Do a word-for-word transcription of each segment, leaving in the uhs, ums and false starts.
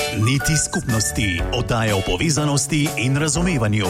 Niti skupnosti, oddaja o povezanosti in razumevanju.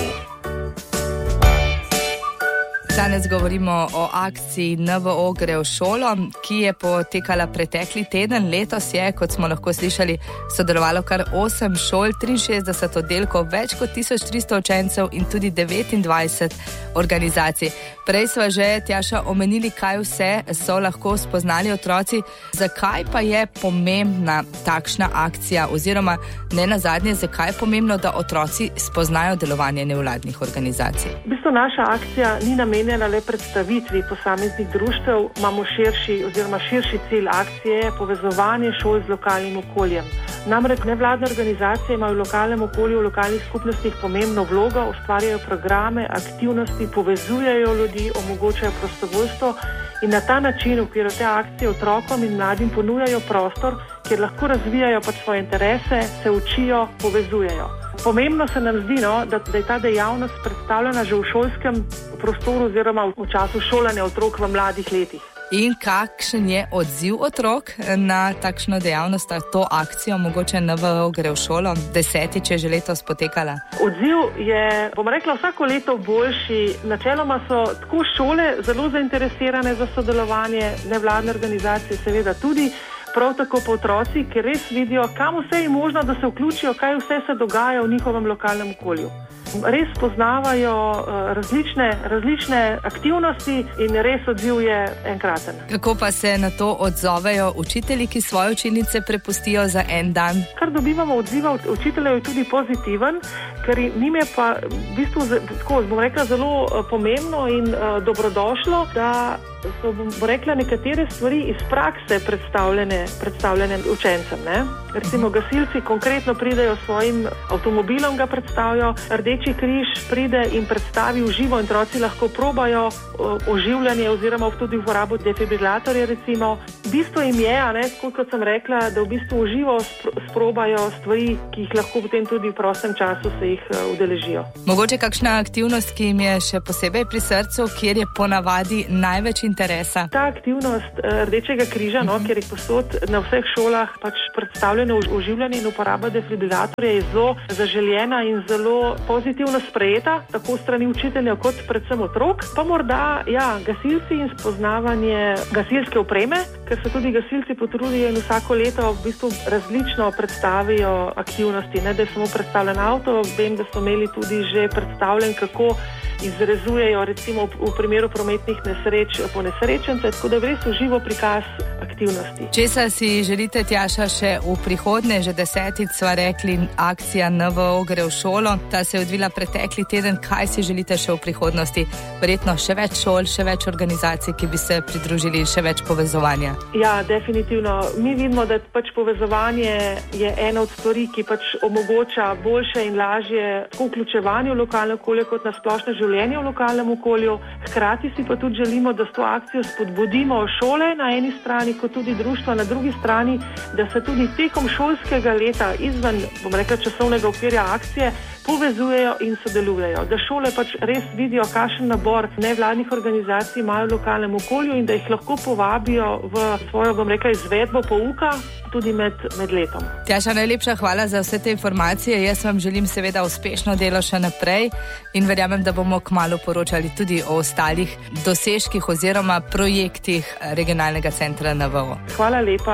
Danes govorimo o akciji N V O gre v šolo, ki je potekala pretekli teden. Letos je, kot smo lahko slišali, sodelovalo kar osem šol, triinšestdeset oddelkov, več kot tisoč tristo učencev in tudi devetindvajset organizacij. Prej sva že, Tjaša, omenili, kaj vse so lahko spoznali otroci. Zakaj pa je pomembna takšna akcija oziroma ne nazadnje, zakaj je pomembno, da otroci spoznajo delovanje nevladnih organizacij? V bistvu naša akcija ni namenjena le predstavitvi posameznih društev, imamo širši oziroma širši cilj akcije povezovanje šol z lokalnim okoljem. Namreč nevladne organizacije imajo v lokalnem okolju, v lokalnih skupnostih pomembno vlogo, ustvarjajo programe, aktivnosti, povezujejo ljudi, omogočajo prostovoljstvo in na ta način v okviru te akcije otrokom in mladim ponujajo prostor, kjer lahko razvijajo pač svoje interese, se učijo, povezujejo. Pomembno se nam zdi, no, da, da je ta dejavnost predstavljena že v šolskem prostoru oziroma v času šolanja otrok v mladih letih. In kakšen je odziv otrok na takšno dejavnost, to akcijo, mogoče N V O gre v šolo, desetič je že letos potekala? Odziv je, bom rekla, vsako leto boljši. Načeloma so tako šole zelo zainteresirane za sodelovanje, nevladne organizacije seveda tudi, prav tako pa otroci, ki res vidijo, kam vse je možno, da se vključijo, kaj vse se dogaja v njihovem lokalnem okolju. Res poznavajo različne, različne aktivnosti in res odziv je enkraten. Kako pa se na to odzovejo učitelji, ki svoje učilnice prepustijo za en dan? Kar dobivamo odziva učiteljev je tudi pozitiven, ker njim je pa v bistvu, tako, bom rekla, zelo pomembno in uh, dobrodošlo, da so, bom rekla, nekatere stvari iz prakse predstavljene, predstavljene učencem. Ne? Recimo gasilci konkretno pridejo s svojim avtomobilom, ga predstavijo, Rdeči križ pride in predstavi v živo in otroci lahko probajo oživljanje oziroma tudi uporabo defibrilatorja recimo. Bistvo jim je, a ne, kot sem rekla, da v bistvu v živo sprobajo stvari, ki jih lahko potem tudi v prostem času se jih udeležijo. Mogoče kakšna aktivnost, ki jim je še posebej pri srcu, kjer je ponavadi največ interesa? Ta aktivnost Rdečega križa, no, kjer je posod na vseh šolah pač predstavljeno oživljanje in uporaba defibrilatorja, je zelo zaželjena in zelo pozitivno sprejeta, tako strani učiteljev kot predvsem otrok. Pa morda, ja, gasilci in spoznavanje gasilske opreme, ker se tudi gasilci potrudijo in vsako leto v bistvu različno predstavijo aktivnosti, ne da je samo predstavljen avto, vem, da so imeli tudi že predstavljen, kako izrezujejo recimo v primeru prometnih nesreč ponesrečence, tako da je res uživo prikaz aktivnosti. Česa si želite, Tjaša, še v prihodnje? Že desetič sva rekli, akcija N V O gre v šolo, ta se je odvila pretekli teden. Kaj si želite še v prihodnosti? Verjetno še več šol, še več organizacij, ki bi se pridružili, še več povezovanja. Ja, definitivno. Mi vidimo, da pač povezovanje je ena od stvari, ki pač omogoča boljše in lažje vključevanje v lokalno okolje kot na splošno življenje v lokalnem okolju. Hkrati si pa tudi želimo, da s to akcijo spodbudimo šole na eni strani, kot tudi društva na drugi strani, da se tudi tekom šolskega leta izven, bom rekla, časovnega okvirja akcije povezujejo in sodelujejo. Da šole pač res vidijo, kakšen nabor nevladnih organizacij imajo v lokalnem okolju in da jih lahko povabijo v svojo, bom rekla, izvedbo pouka tudi med, med letom. Tjaša, najlepša hvala za vse te informacije. Jaz vam želim seveda uspešno delo še naprej in verjamem, da bomo kmalu poročali tudi o ostalih dosežkih oziroma projektih regionalnega centra N V O. Hvala lepa.